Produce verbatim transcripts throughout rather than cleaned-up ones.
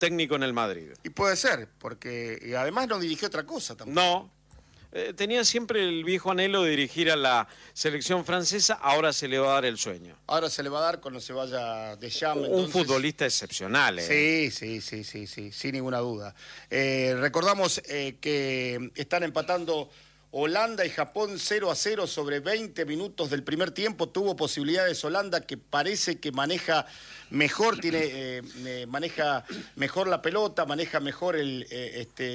técnico en el Madrid. Y puede ser, porque y además no dirigió otra cosa tampoco. No, eh, tenía siempre el viejo anhelo de dirigir a la selección francesa, ahora se le va a dar el sueño. Ahora se le va a dar cuando se vaya Deschamps. Un entonces... futbolista excepcional. ¿eh? Sí, sí, sí, sí, sí, sin ninguna duda. Eh, recordamos eh, que están empatando Holanda y Japón cero a cero sobre veinte minutos del primer tiempo. Tuvo posibilidades Holanda, que parece que maneja mejor, tiene, eh, eh, maneja mejor la pelota, maneja mejor el, eh,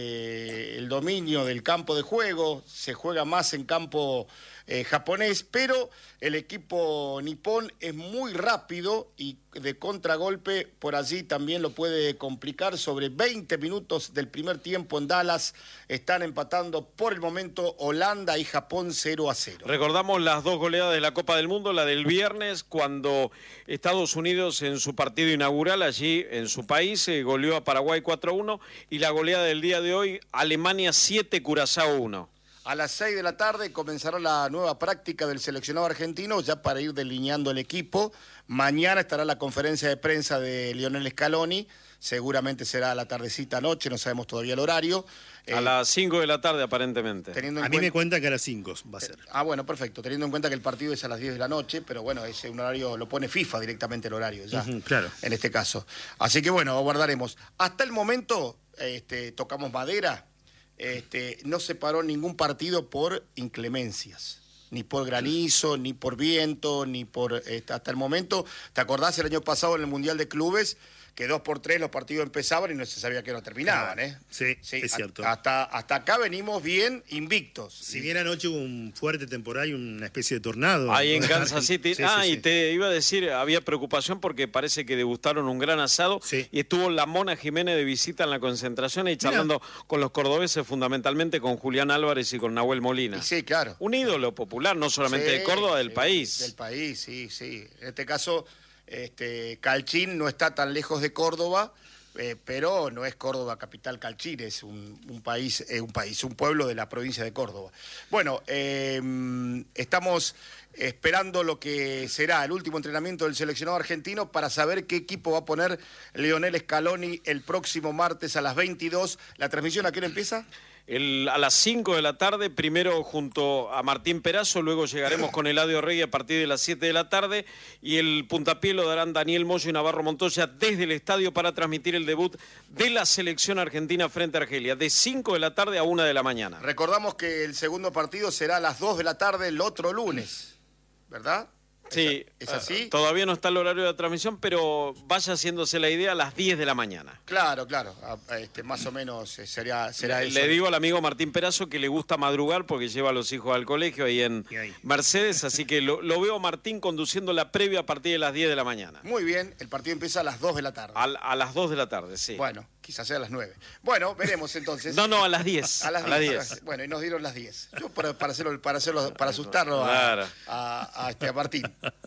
este, el dominio del campo de juego, se juega más en campo eh, japonés, pero el equipo nipón es muy rápido y de contragolpe por allí también lo puede complicar. Sobre veinte minutos del primer tiempo en Dallas están empatando por el momento Holanda y Japón cero a cero. Recordamos las dos goleadas de la Copa del Mundo, la del viernes cuando Estados Unidos en su partido inaugural allí en su país eh, goleó a Paraguay cuatro a uno, y la goleada del día de hoy, Alemania siete, Curazao uno. A las seis de la tarde comenzará la nueva práctica del seleccionado argentino, ya para ir delineando el equipo. Mañana estará la conferencia de prensa de Lionel Scaloni, seguramente será a la tardecita noche, no sabemos todavía el horario. A eh, las cinco de la tarde aparentemente. Teniendo en a mí cuenta... me cuentan que a las cinco va a ser. Ah, bueno, perfecto, teniendo en cuenta que el partido es a las diez de la noche, pero bueno, ese un horario, lo pone FIFA directamente el horario ya, uh-huh, claro. En este caso. Así que bueno, aguardaremos. Hasta el momento, este, tocamos madera. Este, no se paró ningún partido por inclemencias, ni por granizo, ni por viento, ni por... Este, hasta el momento, ¿te acordás el año pasado en el Mundial de Clubes? Que dos por tres los partidos empezaban y no se sabía que no terminaban, ¿eh? Sí, sí, es cierto. Hasta, hasta acá venimos bien invictos. Si bien anoche hubo un fuerte temporal y una especie de tornado. Ahí en Kansas City. Sí, ah, sí, y sí. te iba a decir, había preocupación porque parece que degustaron un gran asado sí. y estuvo la Mona Jiménez de visita en la concentración y charlando Mira. con los cordobeses, fundamentalmente con Julián Álvarez y con Nahuel Molina. Y sí, claro. Un ídolo popular, no solamente sí, de Córdoba, del sí, país. Del país, sí, sí. En este caso... Este, Calchín no está tan lejos de Córdoba, eh, pero no es Córdoba capital Calchín, es un, un país, eh, un país, un pueblo de la provincia de Córdoba. Bueno, eh, estamos esperando lo que será el último entrenamiento del seleccionado argentino para saber qué equipo va a poner Lionel Scaloni el próximo martes a las veintidós. ¿La transmisión a qué hora empieza? El, a las cinco de la tarde, primero junto a Martín Perazo, luego llegaremos con Eladio Rey a partir de las siete de la tarde y el puntapié lo darán Daniel Moyo y Navarro Montoya desde el estadio para transmitir el debut de la selección argentina frente a Argelia, de cinco de la tarde a una de la mañana. Recordamos que el segundo partido será a las dos de la tarde el otro lunes, ¿verdad? Sí, ¿Es así? Uh, todavía no está el horario de la transmisión, pero vaya haciéndose la idea a las diez de la mañana. Claro, claro, este, más o menos sería, será le, eso. Le digo al amigo Martín Perazo que le gusta madrugar porque lleva a los hijos al colegio ahí en ahí. Mercedes, así que lo, lo veo a Martín conduciendo la previa a partir de las diez de la mañana. Muy bien, el partido empieza a las dos de la tarde. A, a las dos de la tarde, sí. Bueno, quizás sea a las nueve. Bueno, veremos entonces. No, no, a las diez. A las a diez. las diez. Bueno, y nos dieron las diez. Yo para, para, hacerlo, para, hacerlo, para asustarlo a, claro. a, a, este, a Martín.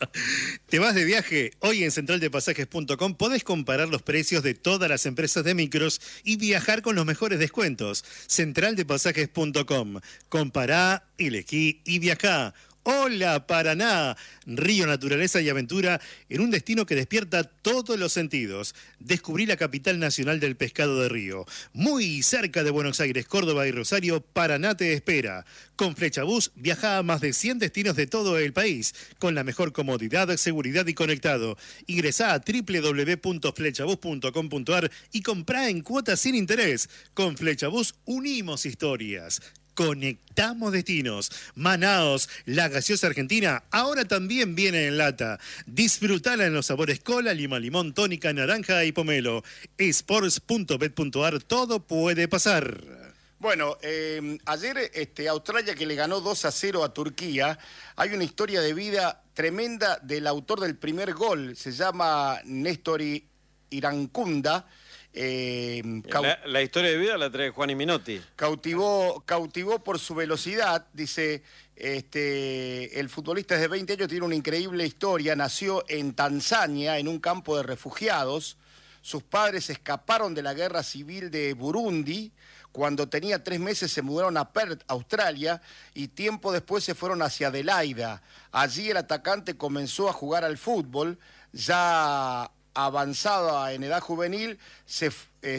¿Te vas de viaje? Hoy en central de pasajes punto com podés comparar los precios de todas las empresas de micros y viajar con los mejores descuentos. central de pasajes punto com. Compará, elegí y viajá. Hola Paraná, río, naturaleza y aventura en un destino que despierta todos los sentidos. Descubrí la capital nacional del pescado de río. Muy cerca de Buenos Aires, Córdoba y Rosario, Paraná te espera. Con Flechabús viaja a más de cien destinos de todo el país, con la mejor comodidad, seguridad y conectado. Ingresá a doble u doble u doble u punto flechabús punto com punto a r y comprá en cuotas sin interés. Con Flechabús unimos historias. Conectamos destinos. Manaos, la gaseosa argentina, ahora también viene en lata. Disfrutala en los sabores cola, lima, limón, tónica, naranja y pomelo. sports punto bet punto a r, todo puede pasar. Bueno, eh, ayer este, Australia que le ganó dos a cero a Turquía, hay una historia de vida tremenda del autor del primer gol, se llama Néstor Irankunda. Eh, la, la historia de vida la trae Juan y Minotti. Cautivó, cautivó por su velocidad, dice, este, el futbolista de veinte años tiene una increíble historia, nació en Tanzania, en un campo de refugiados, sus padres escaparon de la guerra civil de Burundi, cuando tenía tres meses se mudaron a Perth, Australia, y tiempo después se fueron hacia Adelaida. Allí el atacante comenzó a jugar al fútbol, ya avanzada en edad juvenil se, eh,